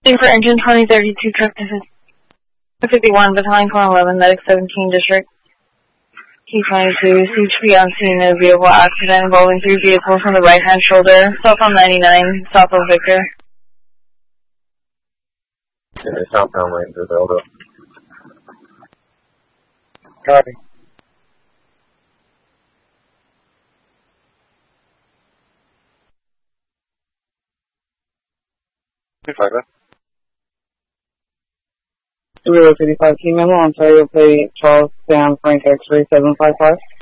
For engine 2032, truck 51, battalion 11, medic 17, district. Key 22, CHP on scene of vehicle accident involving 3 vehicles on the right-hand shoulder, south on 99, south of Victor. Southbound Ranger, Delta. Copy. Five. 3055 Key Memo, Ontario Plate, Charles Sam Frank X-ray 755.